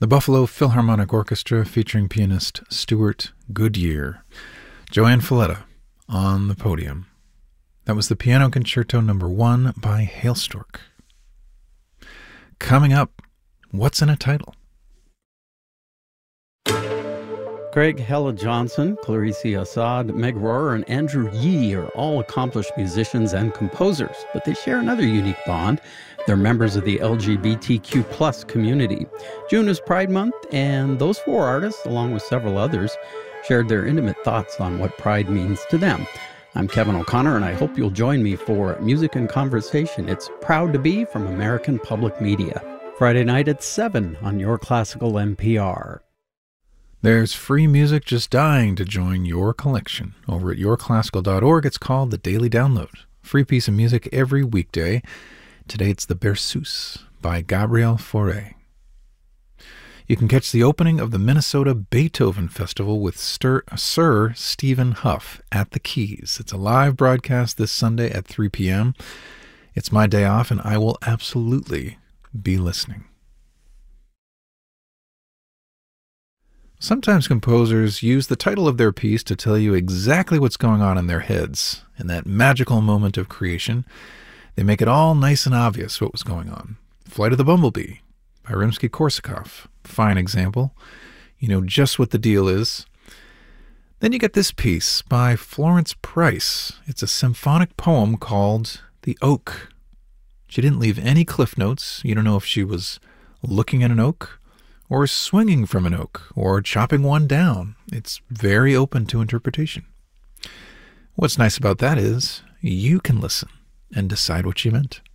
The Buffalo Philharmonic Orchestra featuring pianist Stuart Goodyear. Joanne Falletta on the podium. That was the Piano Concerto No. 1 by Hailstork. Coming up, what's in a title? Craig Hella Johnson, Clarice Assad, Meg Rohrer, and Andrew Yee are all accomplished musicians and composers, but they share another unique bond. They're members of the LGBTQ plus community. June is Pride Month, and those four artists, along with several others, shared their intimate thoughts on what Pride means to them. I'm Kevin O'Connor, and I hope you'll join me for Music and Conversation. It's Proud to Be from American Public Media. Friday night at 7 on Your Classical NPR. There's free music just dying to join your collection. Over at yourclassical.org, it's called The Daily Download. Free piece of music every weekday. Today it's the Berceuse by Gabriel Fauré. You can catch the opening of the Minnesota Beethoven Festival with Sir Stephen Huff at the Keys. It's a live broadcast this Sunday at 3 p.m. It's my day off, and I will absolutely be listening. Sometimes composers use the title of their piece to tell you exactly what's going on in their heads. In that magical moment of creation, they make it all nice and obvious what was going on. Flight of the Bumblebee by Rimsky-Korsakov. Fine example. You know just what the deal is. Then you get this piece by Florence Price. It's a symphonic poem called The Oak. She didn't leave any cliff notes. You don't know if she was looking at an oak, or swinging from an oak, or chopping one down. It's very open to interpretation. What's nice about that is you can listen and decide what she meant.